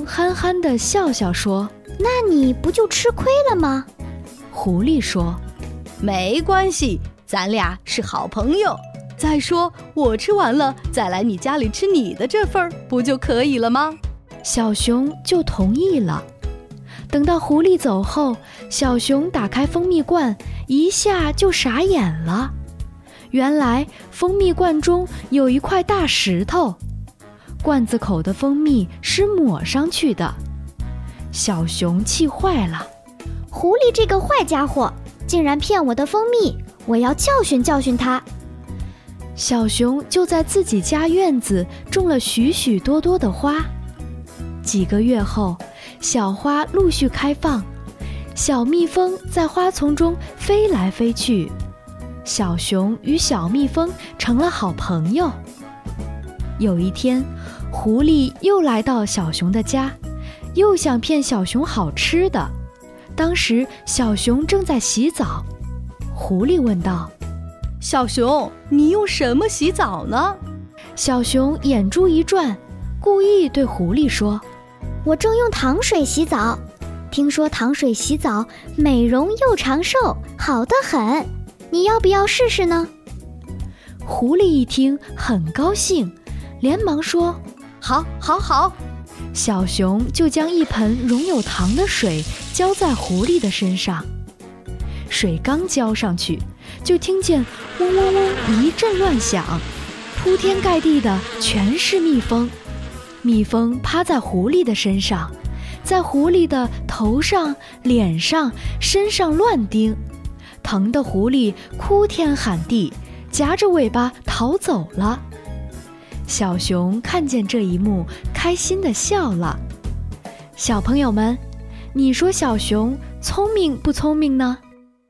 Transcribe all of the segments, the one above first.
憨憨地笑笑说： 那你不就吃亏了吗？ 狐狸说： 没关系，咱俩是好朋友。再说我吃完了再来你家里吃你的这份儿，不就可以了吗？ 小熊就同意了。等到狐狸走后，小熊打开蜂蜜罐，一下就傻眼了。原来蜂蜜罐中有一块大石头，罐子口的蜂蜜是抹上去的。小熊气坏了， 狐狸这个坏家伙，竟然骗我的蜂蜜，我要教训教训他。 小熊就在自己家院子种了许许多多的花。几个月后，小花陆续开放，小蜜蜂在花丛中飞来飞去，小熊与小蜜蜂成了好朋友。有一天，狐狸又来到小熊的家，又想骗小熊好吃的。当时小熊正在洗澡，狐狸问道： 小熊，你用什么洗澡呢？ 小熊眼珠一转，故意对狐狸说： 我正用糖水洗澡，听说糖水洗澡美容又长寿，好得很，你要不要试试呢？ 狐狸一听很高兴，连忙说： 好好好。 小熊就将一盆溶有糖的水浇在狐狸的身上，水刚浇上去，就听见嗡嗡嗡一阵乱响，铺天盖地的全是蜜蜂。蜜蜂趴在狐狸的身上，在狐狸的头上、脸上、身上乱叮，疼得狐狸哭天喊地，夹着尾巴逃走了。小熊看见这一幕，开心地笑了。小朋友们，你说小熊聪明不聪明呢？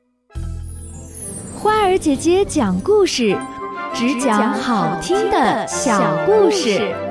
花儿姐姐讲故事，只讲好听的小故事。